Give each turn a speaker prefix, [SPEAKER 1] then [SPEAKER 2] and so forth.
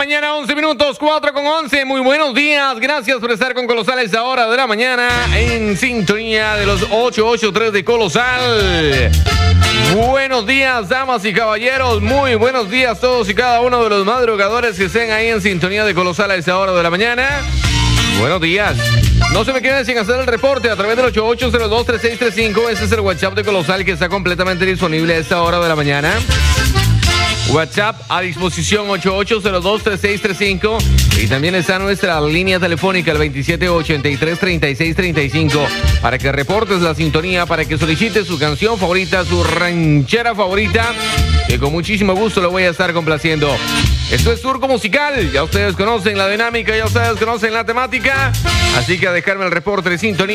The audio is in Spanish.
[SPEAKER 1] mañana, 11 minutos, 4:11. Muy buenos días. Gracias por estar con Colosal a esta hora de la mañana en sintonía de los 883 de Colosal. Buenos días, damas y caballeros. Muy buenos días todos y cada uno de los madrugadores que estén ahí en sintonía de Colosal a esta hora de la mañana. Buenos días. No se me queden sin hacer el reporte a través del 88023635. Ese es el WhatsApp de Colosal que está completamente disponible a esta hora de la mañana. WhatsApp a disposición 88023635 y también está nuestra línea telefónica el 27833635 para que reportes la sintonía, para que solicites su canción favorita, su ranchera favorita, que con muchísimo gusto lo voy a estar complaciendo. Esto es Surco Musical, ya ustedes conocen la dinámica, ya ustedes conocen la temática, así que a dejarme el reporte de sintonía.